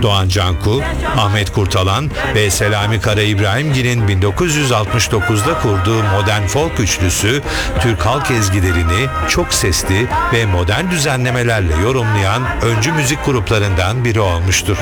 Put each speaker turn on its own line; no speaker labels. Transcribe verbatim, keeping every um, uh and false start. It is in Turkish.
Doğan Canku, Ahmet Kurtalan ve Selami Kara-İbrahimgil'in bin dokuz yüz altmış dokuzda kurduğu modern folk üçlüsü, Türk halk ezgilerini çok sesli ve modern düzenlemelerle yorumlayan öncü müzik gruplarından biri olmuştur.